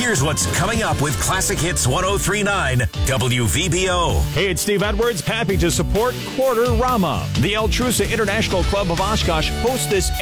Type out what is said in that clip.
Here's what's coming up with Classic Hits 103.9 WVBO. Hey, it's Steve Edwards. Happy to support Quarter Rama. The El Trusa International Club of Oshkosh hosts this